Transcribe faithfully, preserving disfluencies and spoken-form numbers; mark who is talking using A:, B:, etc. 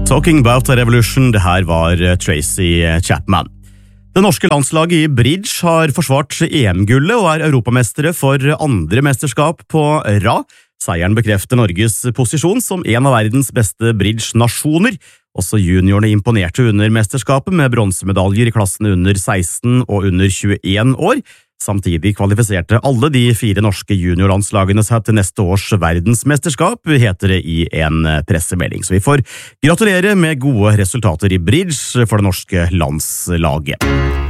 A: Talking about a revolution, det her var Tracy Chapman. Det norske landslaget i bridge har forsvart E M-gullet og er europamestere for andre mesterskap på rad. Seieren bekrefter Norges posisjon som en av verdens beste bridge-nasjoner. Også juniorene imponerte under mesterskapet med bronsemedaljer i klassene under seksten og under tjueen år. Samtidig kvalifiserte alle de fire norske juniorlandslagene seg til neste års verdensmesterskap, heter det i en pressemelding. Så vi får gratulere med gode resultater i bridge for det norske landslaget.